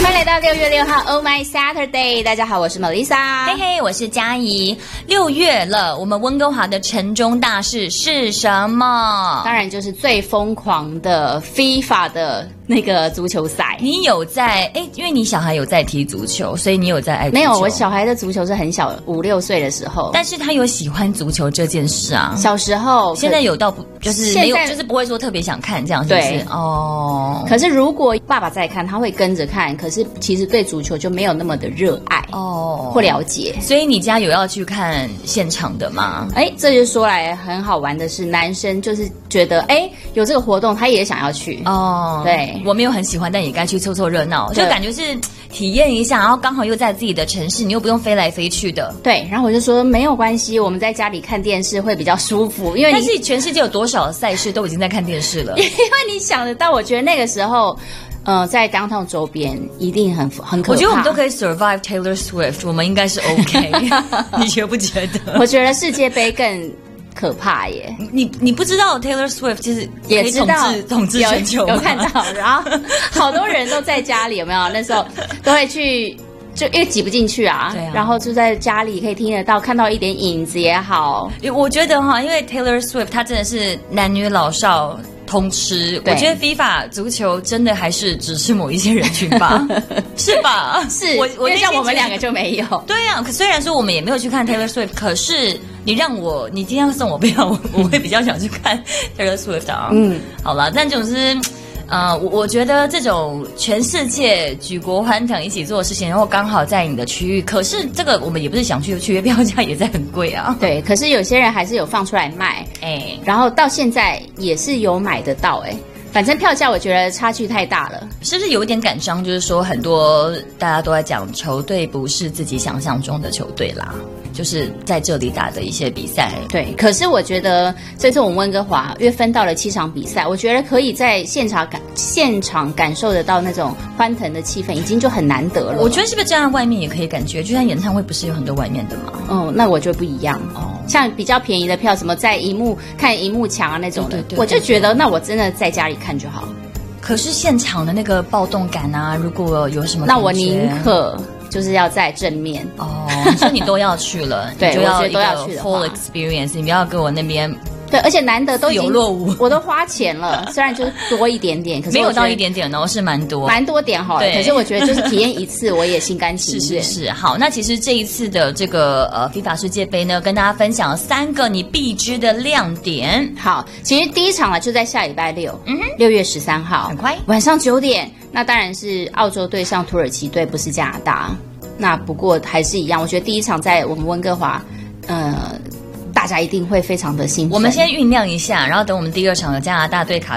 欢迎来到6月6号 Oh My Saturday， 大家好，我是 Melissa， 嘿嘿，我是嘉怡。6月了，我们温哥华的城中大事是什么？ 当然就是最疯狂的 FIFA 的那个足球赛。 你有在因为你小孩有在踢足球，所以你有在爱足球。 没有，我小孩的足球是很小，5、6岁的时候， 但是他有喜欢足球这件事啊。 小时候， 现在有到就是没有，就是不会说特别想看这样，是不是？ 对哦。 可是如果爸爸在看，他会跟着看，可是其实对足球就没有那么的热爱或了解。 所以你家有要去看现场的吗？ 这就说来很好玩的是，男生就是觉得有这个活动，他也想要去哦。对， 我没有很喜欢，但也该去凑凑热闹，就感觉是体验一下，然后刚好又在自己的城市，你又不用飞来飞去的。 对，然后我就说没有关系，我们在家里看电视会比较舒服，因为但是全世界有多少赛事都已经在看电视了？ 因为你想得到，我觉得那个时候。在 downtown 周边一定很可怕。 我觉得我们都可以 survive Taylor Swift， 我们应该是 OK 。你觉不觉得？ 我觉得世界杯更可怕耶！ 你不知道 Taylor Swift 其实也知道统治全球有看到，然后好多人都在家里，有没有？那时候都会去。就因为挤不进去啊， 对啊， 然后就在家里可以听得到，看到一点影子也好。 我觉得因为 Taylor Swift 她真的是男女老少通吃，我觉得 FIFA 足球真的还是只是某一些人群吧，是吧？ 是，因为像我们两个就没有。 对啊，可虽然说我们也没有去看 Taylor Swift， 可是你今天要送我票，我会比较想去看 Taylor Swift 啊。好啦，但总是。我觉得这种全世界举国欢腾一起做的事情，然后刚好在你的区域，可是这个我们也不是想去，区域票价也在很贵啊。 对，可是有些人还是有放出来卖，然后到现在也是有买得到，反正票价我觉得差距太大了， 是不是有一点感伤？就是说很多大家都在讲球队不是自己想象中的球队啦，就是在这里打的一些比赛。 对，可是我觉得这次我们温哥华因为分到了7场比赛，我觉得可以在现场感受得到那种欢腾的气氛，已经就很难得了。 我觉得是不是这样外面也可以感觉，就像演唱会不是有很多外面的吗？ 那我就不一样像比较便宜的票，什么在看荧幕墙啊那种的，对，我就觉得那我真的在家里看就好。 可是现场的那个暴动感啊，如果有什么那我宁可就是要在正面所以你都要去了， 对， 你就要我觉得都要去的 full experience， 你不要跟我那边。 对，而且难得都已经有落伍， 我都花钱了，虽然就是多一点点，可是没有到一点点哦，是蛮多点好了。可是我觉得就是体验一次，我也心甘情愿。 是。好，那其实这一次的这个FIFA 世界杯呢，跟大家分享3个你必知的亮点。 好，其实第一场呢就在下礼拜6，6月13号， 很快， 晚上9点。那当然是澳洲队上土耳其队，不是加拿大。那不过还是一样，我觉得第一场在我们温哥华，大家一定会非常的兴奋。 我们先酝酿一下，然后等我们第2场的加拿大对卡